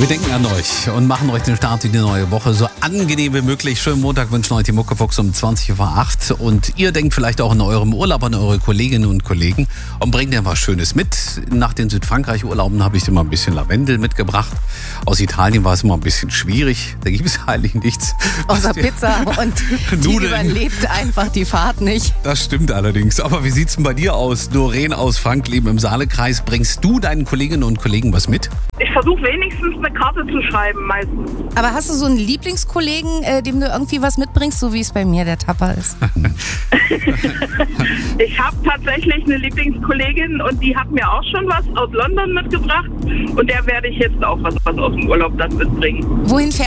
Wir denken an euch und machen euch den Start in die neue Woche so angenehm wie möglich. Schönen Montag wünschen euch die Muckefuchs um 20:08 Uhr. Und ihr denkt vielleicht auch in eurem Urlaub an eure Kolleginnen und Kollegen und bringt dir was Schönes mit. Nach den Südfrankreich-Urlauben habe ich dir mal ein bisschen Lavendel mitgebracht. Aus Italien war es immer ein bisschen schwierig. Da gibt es eigentlich nichts. Außer Pizza und die Nudeln. überlebt einfach die Fahrt nicht. Das stimmt allerdings. Aber wie sieht's denn bei dir aus? Doreen aus Frankleben im Saalekreis. Bringst du deinen Kolleginnen und Kollegen was mit? Ich versuche wenigstens eine Karte zu schreiben meistens. Aber hast du so einen Lieblingskollegen, dem du irgendwie was mitbringst, so wie es bei mir der Tapper ist? Ich habe tatsächlich eine Lieblingskollegin und die hat mir auch schon was aus London mitgebracht. Und der werde ich jetzt auch was aus dem Urlaub dann mitbringen. Wohin fährst